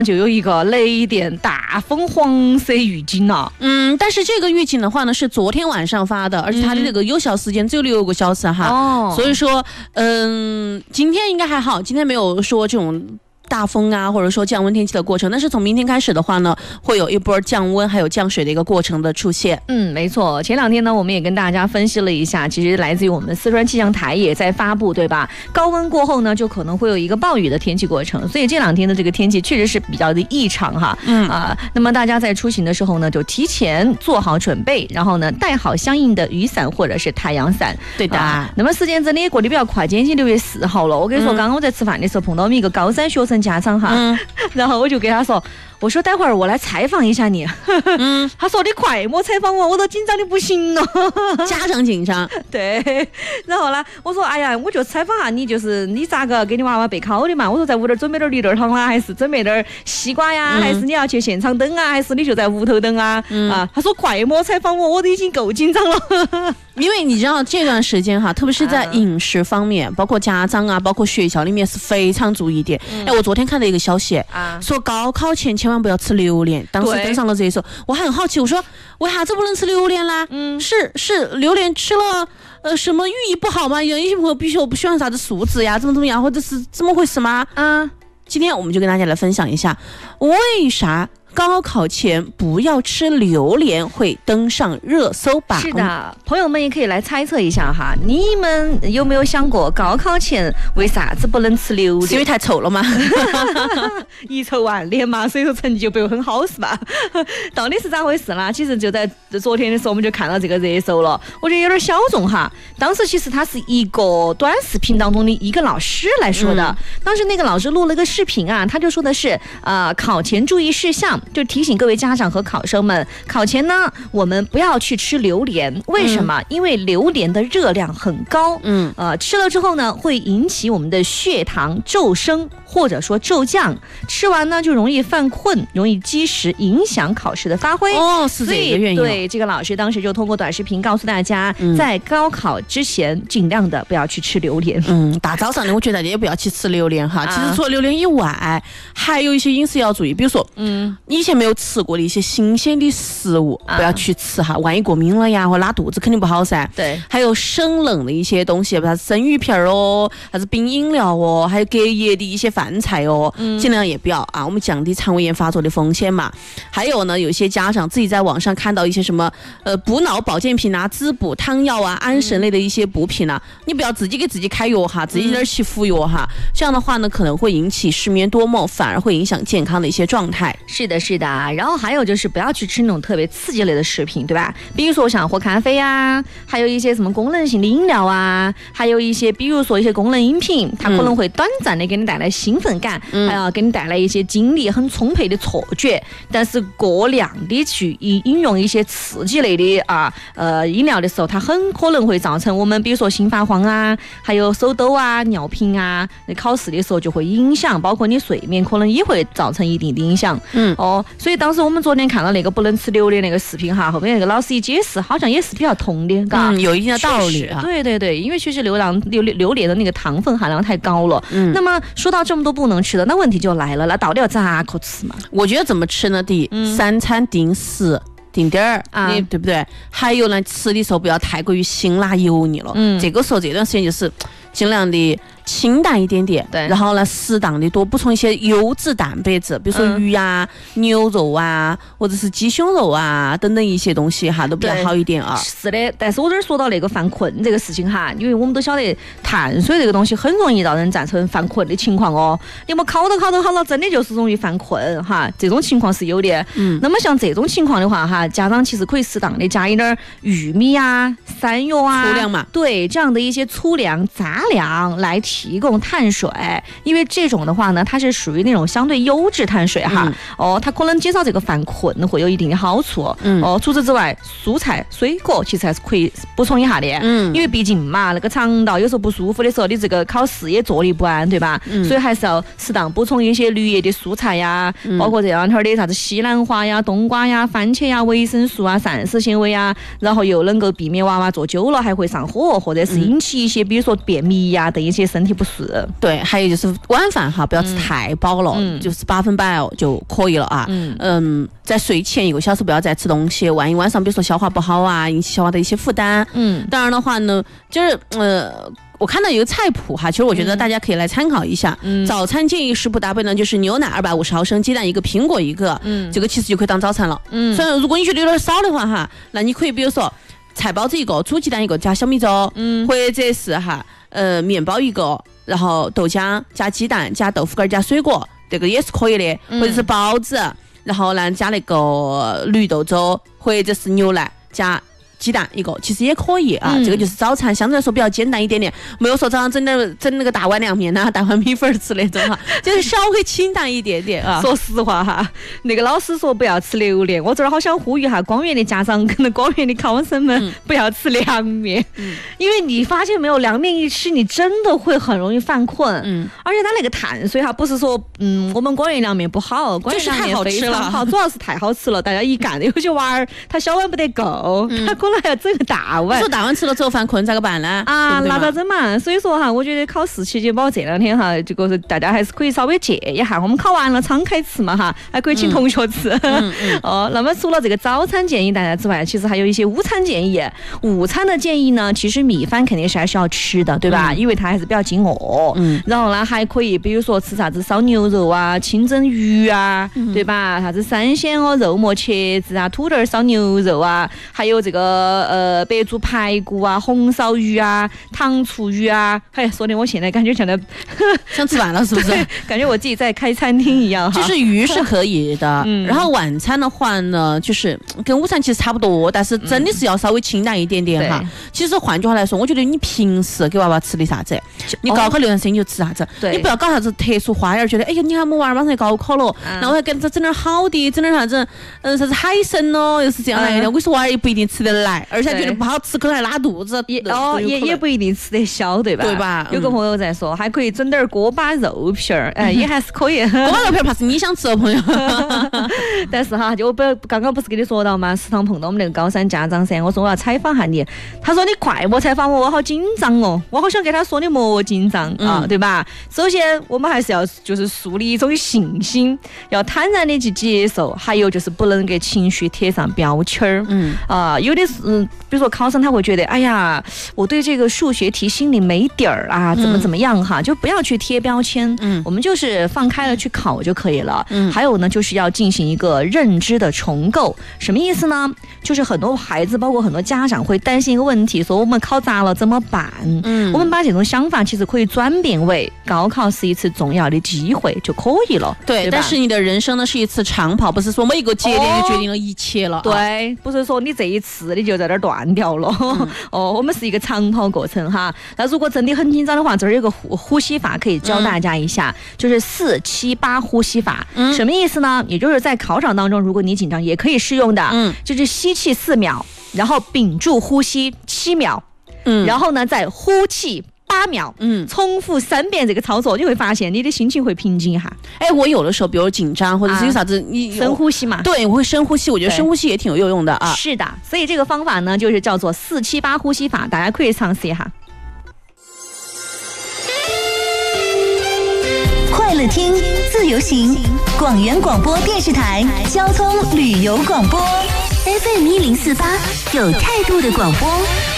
就有一个雷电大风黄色预警了。 但是这个预警的话呢是昨天晚上发的，而且它的这个有效时间只有6个小时哈。所以说今天应该还好，今天没有说这种大风啊，或者说降温天气的过程，但是从明天开始的话呢，会有一波降温还有降水的一个过程的出现。 没错，前2天呢，我们也跟大家分析了一下，其实来自于我们四川气象台也在发布，对吧？高温过后呢，就可能会有一个暴雨的天气过程，所以这2天的这个天气确实是比较的异常哈。那么大家在出行的时候呢，就提前做好准备，然后呢，带好相应的雨伞或者是太阳伞。 对的。 那么时间真的也过得比较快，今天已经6月4号了。我跟你说，刚刚我在吃饭的时候碰到我们一个高3学生家长哈，然后我就给他说，我说待会儿我来采访一下你。他说你快莫采访我都紧张的不行了。 家长紧张。 对。然后呢，我说哎呀，我就采访下你，就是你咋个给你娃娃备考的嘛？我说在屋头准备点绿豆汤啦，还是准备点西瓜呀，还是你要去现场等啊，还是你就在屋头等啊？他说快莫采访我都已经够紧张了。 因为你知道这段时间哈，特别是在饮食方面，包括家长啊，包括学校里面是非常注意的。我昨天看到一个消息，说高考前千万不要吃榴莲，当时登上了热搜。我还很好奇，我说为啥子不能吃榴莲啦？是榴莲吃了什么寓意不好吗？有一些朋友必须我不喜欢啥子素质呀，怎么样，或者是怎么回事吗？今天我们就跟大家来分享一下，为啥高考前不要吃榴莲会登上热搜榜。 是的，朋友们也可以来猜测一下哈，你们有没有想过高考前为啥子不能吃榴莲？ 是因为太臭了吗？ 遗臭万年嘛，所以说成绩就不会很好是吧？到底是咋回事啦？其实就在昨天的时候我们就看到这个热搜了，我觉得有点小众哈。当时其实他是一个短视频当中的一个老师来说的，当时那个老师录了个视频啊，他就说的是考前注意事项。就提醒各位家长和考生们，考前呢，我们不要去吃榴莲。为什么？因为榴莲的热量很高，吃了之后呢，会引起我们的血糖骤升或者说骤降，吃完呢就容易犯困，容易积食，影响考试的发挥。 是这个原因。 对，这个老师当时就通过短视频告诉大家，在高考之前尽量的不要去吃榴莲。 大早上的我觉得大家也不要去吃榴莲哈。其实除了榴莲以外，还有一些饮食要注意，比如说，以前没有吃过的一些新鲜的食物，不要去吃哈，万一过敏了呀，或拉肚子肯定不好噻。 对， 还有生冷的一些东西，比如生鱼片哦，还是冰饮料哦，还有隔夜的一些饭菜哦，尽量也不要啊，我们降低肠胃炎发作的风险嘛。还有呢，有些家长自己在网上看到一些什么补脑保健品啊、滋补汤药啊、安神类的一些补品啊，你不要自己给自己开药哈，自己在那儿去服药哈，这样的话呢，可能会引起失眠多梦，反而会影响健康的一些状态。 是的，是的。然后还有就是不要去吃那种特别刺激类的食品，对吧？比如说像喝咖啡啊，还有一些什么功能性的饮料啊，还有一些比如说一些功能饮品，它可能会短暂的给你带来兴奋感，还要给你带来一些精力很充沛的错觉。但是过量的去饮用一些刺激类的饮料的时候，它很可能会造成我们比如说心发慌啊，还有手抖啊、尿频啊，考试的时候就会影响，包括你睡眠可能也会造成一定的影响。所以当时我们昨天看到那个不能吃榴莲那个视频哈，后面那个老师一解释，好像也是比较通的， 有一定的道理啊。 对对对，因为确实榴莲的那个糖分含量太高了。那么说到这么多不能吃的，那问题就来了，那到底要咋个吃嘛？ 我觉得怎么吃呢？第一，三餐定时。定点儿对不对？还有呢，吃的时候不要太过于辛辣油腻了。这个时候这段时间就是尽量的清淡一点点， 对。 然后呢，适当的多补充一些优质蛋白质，比如说鱼啊、牛肉啊，或者是鸡胸肉啊等等一些东西哈，都比较好一点啊。 是的，但是我这儿说到那个犯困这个事情哈，因为我们都晓得碳水这个东西很容易让人造成犯困的情况哦。你们考到，真的就是容易犯困哈，这种情况是有的。那么像这种情况的话哈，家长其实可以适当的加一点玉米啊、山药啊， 粗粮嘛，对， 这样的一些粗粮、杂粮来提供碳水，因为这种的话呢，它是属于那种相对优质碳水哈。它可能减少这个犯困会有一定的好处。除此之外，蔬菜、水果其实还是可以补充一下的。因为毕竟嘛，那个肠道有时候不舒服的时候，你这个考试也坐立不安，对吧？所以还是要适当补充一些绿叶的蔬菜呀，包括这两天的啥子西兰花呀、冬瓜呀、番茄呀、维生素啊、膳食纤维啊，然后又能够避免娃娃坐久了还会上火，或者是引起一些比如说便秘呀等一些身身体不适。 对，还有就是晚饭哈，不要吃太饱了，就是100%就可以了啊。在睡前1个小时不要再吃东西，万一晚上比如说消化不好啊，引起消化的一些负担。当然的话呢，就是我看到有个菜谱哈，其实我觉得大家可以来参考一下。早餐建议食谱搭配呢，就是牛奶250毫升，鸡蛋1个，苹果1个，这个其实就可以当早餐了。虽然如果你觉得有点少的话哈，那你可以比如说菜包子1个，煮鸡蛋1个，加小米粥，或者是面包1个，然后豆浆加鸡蛋加豆腐干加水果，这个也是可以的，或者是包子，然后呢加那个绿豆粥，或者是牛奶加鸡蛋1个，其实也可以啊。这个就是早餐，相对来说比较简单一点点，没有说早上整那个大碗凉面大碗米粉吃那种哈，就是稍微清淡一点点啊。 说实话哈，那个老师说不要吃榴莲，我这儿好想呼吁一下广元的家长跟广元的考生们，不要吃凉面，因为你发现没有，凉面一吃你真的会很容易犯困，而且它那个碳水哈，不是说我们广元凉面不好，广元凉面非常好，主要是太好吃了，大家一干，有些娃儿他小碗不得够，他可能还要整个大碗。 说大碗吃了之后犯困咋个办呢？ 那咋整嘛？所以说哈，我觉得考试期间，包括这2天哈，这个大家还是可以稍微戒一下。我们考完了敞开吃嘛哈，还可以请同学吃。那么除了这个早餐建议大家之外，其实还有一些午餐建议。午餐的建议呢，其实米饭肯定是还是要吃的，对吧？因为它还是比较经饿。然后呢，还可以比如说吃啥子烧牛肉啊、清蒸鱼啊，对吧？啥子3鲜肉末茄子啊、土豆烧牛肉啊，还有这个白煮排骨啊、红烧鱼啊、糖醋鱼啊，说的我现在感觉像想吃饭了，是不是？ 感觉我自己在开餐厅一样哈。 就是鱼是可以的，然后晚餐的话呢，就是跟午餐其实差不多，但是真的是要稍微清淡一点点哈。其实换句话来说，我觉得你平时给娃娃吃的啥子，你高考6生你就吃啥子，你不要搞啥子特殊花样，觉得哎呀，你看我们娃儿马上要高考了，那我还给他整点好的，整点啥子，啥子海参咯，又是这样来的。我跟你说，娃儿也不一定吃得来，而且觉得不好吃，可能还拉肚子。 也不一定吃得消，对吧？ 对吧？ 有个朋友在说，还可以整点锅巴肉片儿，也还是可以。 锅巴肉片儿怕是你想吃哦，朋友。 但是哈，就我刚刚不是跟你说到吗？食堂碰到我们那个高3家长噻，我说我要采访下你，他说你快莫采访我，我好紧张哦，我好想给他说你莫紧张啊，对吧？首先我们还是要就是树立一种信心，要坦然的去接受，还有就是不能给情绪贴上标签儿。有的是比如说考生他会觉得，哎呀，我对这个数学题心里没底儿啊，怎么样哈，就不要去贴标签，我们就是放开了去考就可以了。还有呢，就是要进行一个认知的重构，什么意思呢？就是很多孩子，包括很多家长会担心一个问题，说我们考砸了怎么办？我们把这种想法其实可以转变为高考是一次重要的机会就可以了。 对，但是你的人生呢是一次长跑，不是说每一个节点就决定了一切了。 对，不是说你这一次你就在这儿断掉了。我们是一个长跑过程哈。那如果真的很紧张的话，这儿有个呼吸法可以教大家一下，就是4-7-8呼吸法。什么意思呢？也就是在考场当中，如果你紧张也可以适用的。就是吸气4秒，然后屏住呼吸7秒，然后呢再呼气8秒，重复3遍这个操作，你会发现你的心情会平静一下。 我有的时候比如紧张或者是有啥子，你深呼吸嘛。 对，我会深呼吸，我觉得深呼吸也挺有用的啊。 是的，所以这个方法呢就是叫做4-7-8呼吸法，大家可以尝试一下。 快乐听，自由行，广元广播电视台交通旅游广播 FM 1048，有态度的广播。